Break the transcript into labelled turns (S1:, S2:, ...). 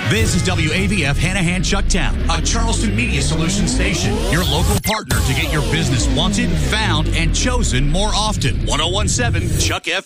S1: This is WAVF Hanahan Chucktown, a Charleston Media Solutions station. Your local partner to get your business wanted, found, and chosen more often. 1017 Chuck FM.